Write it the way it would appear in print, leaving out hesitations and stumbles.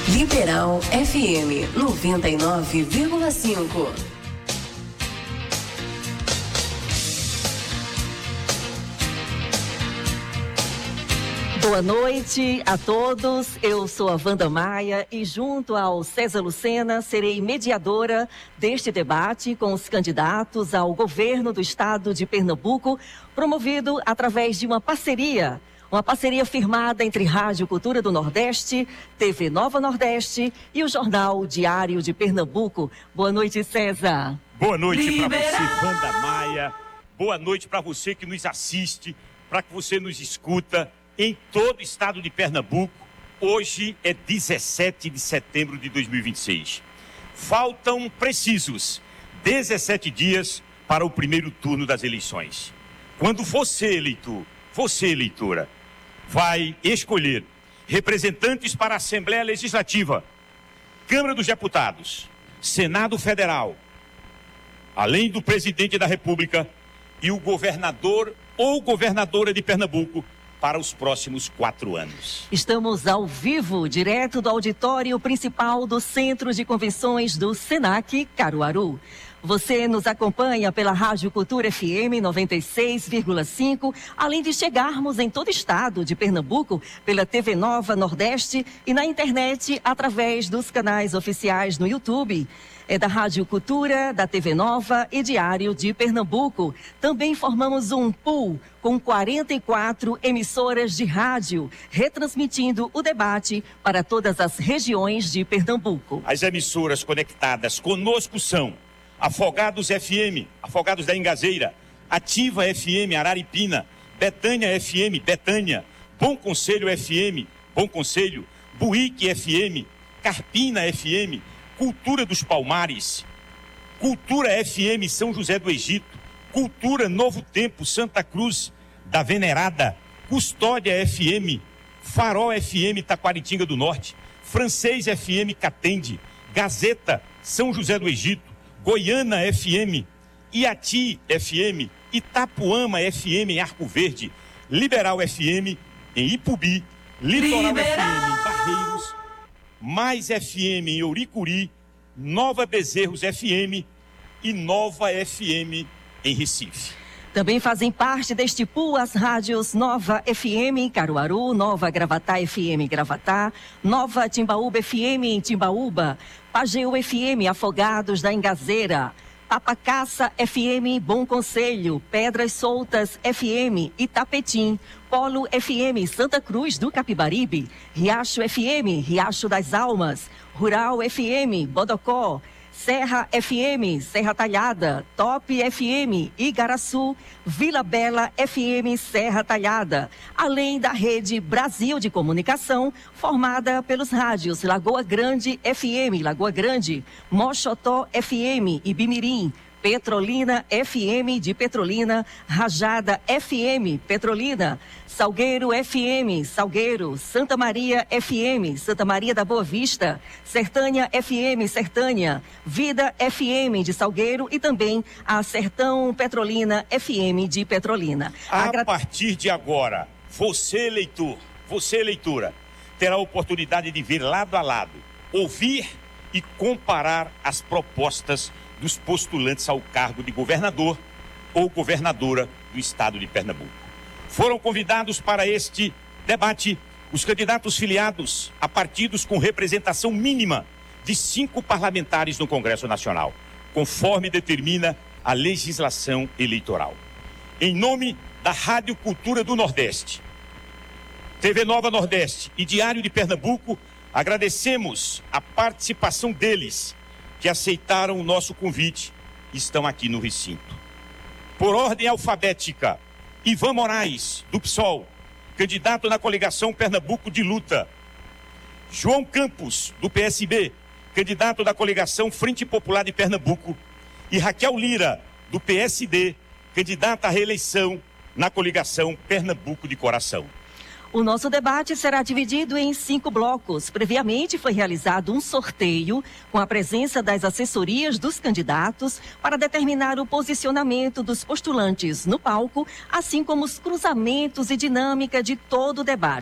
Liberal FM 99,5. Boa noite a todos, eu sou a Wanda Maia e junto ao César Lucena serei mediadora deste debate com os candidatos ao governo do estado de Pernambuco, promovido através de uma parceria firmada entre Rádio Cultura do Nordeste, TV Nova Nordeste e o Jornal Diário de Pernambuco. Boa noite, César. Boa noite para você, Wanda Maia. Boa noite para você que nos assiste, para que você nos escuta em todo o estado de Pernambuco. Hoje é 17 de setembro de 2026. Faltam precisos 17 dias para o primeiro turno das eleições. Quando você, eleitor, você, eleitora, vai escolher representantes para a Assembleia Legislativa, Câmara dos Deputados, Senado Federal, além do Presidente da República e o governador ou governadora de Pernambuco, para os próximos 4 anos. Estamos ao vivo, direto do auditório principal do Centro de Convenções do Senac, Caruaru. Você nos acompanha pela Rádio Cultura FM 96,5, além de chegarmos em todo o estado de Pernambuco pela TV Nova Nordeste e na internet através dos canais oficiais no YouTube. É da Rádio Cultura, da TV Nova e Diário de Pernambuco. Também formamos um pool com 44 emissoras de rádio, retransmitindo o debate para todas as regiões de Pernambuco. As emissoras conectadas conosco são Afogados FM, Afogados da Ingazeira, Ativa FM, Araripina, Betânia FM, Betânia, Bom Conselho FM, Bom Conselho, Buíque FM, Carpina FM, Cultura dos Palmares, Cultura FM São José do Egito, Cultura Novo Tempo Santa Cruz da Venerada, Custódia FM, Farol FM Taquaritinga do Norte, Francês FM Catende, Gazeta São José do Egito, Goiânia FM, Iati FM, Itapuama FM em Arco Verde, Liberal FM em Ipubi, Litoral FM em Barreiros, Mais FM em Ouricuri, Nova Bezerros FM e Nova FM em Recife. Também fazem parte deste pool as rádios Nova FM em Caruaru, Nova Gravatá FM em Gravatá, Nova Timbaúba FM em Timbaúba, Pajeú FM Afogados da Ingazeira, Papacaça FM em Bom Conselho, Pedras Soltas FM Itapetim, Polo FM Santa Cruz do Capibaribe, Riacho FM Riacho das Almas, Rural FM Bodocó, Serra FM, Serra Talhada, Top FM, Igaraçu, Vila Bela FM, Serra Talhada, além da rede Brasil de Comunicação, formada pelos rádios Lagoa Grande FM, Lagoa Grande, Moxotó FM, Ibimirim, Petrolina FM de Petrolina, Rajada FM, Petrolina, Salgueiro FM, Salgueiro, Santa Maria FM, Santa Maria da Boa Vista, Sertânia FM, Sertânia, Vida FM de Salgueiro e também a Sertão Petrolina FM de Petrolina. A partir de agora, você eleitor, você eleitora, terá a oportunidade de ver lado a lado, ouvir e comparar as propostas dos postulantes ao cargo de governador ou governadora do estado de Pernambuco. Foram convidados para este debate os candidatos filiados a partidos com representação mínima de 5 parlamentares no Congresso Nacional, conforme determina a legislação eleitoral. Em nome da Rádio Cultura do Nordeste, TV Nova Nordeste e Diário de Pernambuco, agradecemos a participação deles, que aceitaram o nosso convite e estão aqui no recinto. Por ordem alfabética, Ivan Moraes, do PSOL, candidato na coligação Pernambuco de Luta. João Campos, do PSB, candidato da coligação Frente Popular de Pernambuco. E Raquel Lira, do PSD, candidata à reeleição na coligação Pernambuco de Coração. O nosso debate será dividido em 5 blocos. Previamente foi realizado um sorteio com a presença das assessorias dos candidatos para determinar o posicionamento dos postulantes no palco, assim como os cruzamentos e dinâmica de todo o debate.